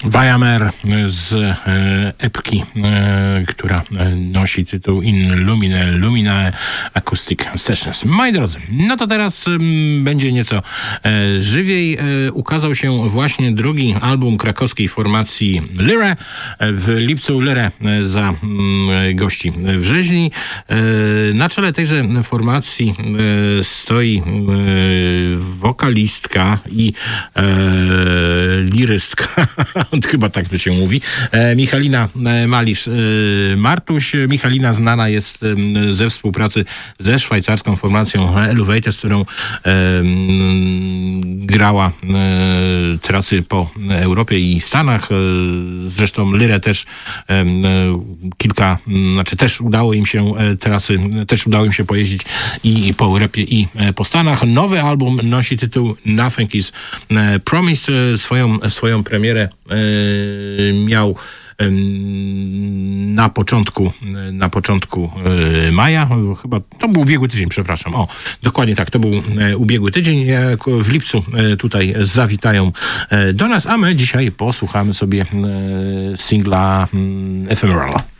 Wajamer z epki, która nosi tytuł In Lumine Acoustic Sessions. Moi drodzy, no to teraz będzie nieco żywiej. Ukazał się właśnie drugi album krakowskiej formacji Lyre. W lipcu Lyre za gości w rzeźni. Na czele tejże formacji stoi wokalistka i lirystka, chyba tak to się mówi, Michalina Malisz-Martuś. Michalina znana jest ze współpracy ze szwajcarską formacją Elevated, z którą grała trasy po Europie i Stanach. Zresztą Lyrę też też udało im się pojeździć i po Europie i po Stanach. Nowy album nosi tytuł Nothing is Promised. Swoją premierę miał na początku maja, chyba to był ubiegły tydzień, przepraszam. Dokładnie tak, to był ubiegły tydzień. W lipcu tutaj zawitają do nas, a my dzisiaj posłuchamy sobie singla Ephemeral.